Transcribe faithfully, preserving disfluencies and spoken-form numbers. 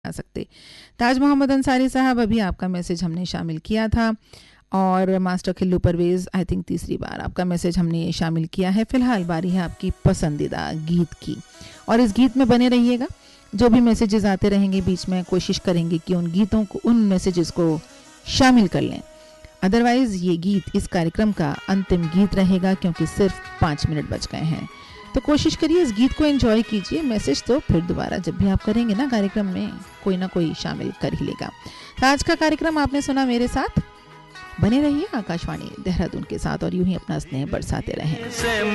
आ सकते। ताज मोहम्मद अंसारी साहब, अभी आपका मैसेज हमने शामिल किया था और master Khillu Parvez I think तीसरी बार आपका मैसेज हमने शामिल किया है। फ़िलहाल बारी है आपकी पसंदीदा गीत की और इस गीत में बने रहिएगा। जो भी मैसेजेस आते रहेंगे बीच में कोशिश करेंगे कि उन गीतों को, उन मैसेजेस को शामिल कर लें। अदरवाइज़ ये गीत इस कार्यक्रम का अंतिम गीत रहेगा क्योंकि सिर्फ पाँच मिनट बच गए हैं। तो कोशिश करिए इस गीत को एंजॉय कीजिए। मैसेज तो फिर दोबारा जब भी आप करेंगे ना कार्यक्रम में कोई ना कोई शामिल कर ही लेगा। तो आज का कार्यक्रम आपने सुना मेरे साथ। बने रहिए आकाशवाणी देहरादून के साथ और यूं ही अपना स्नेह बरसाते रहें।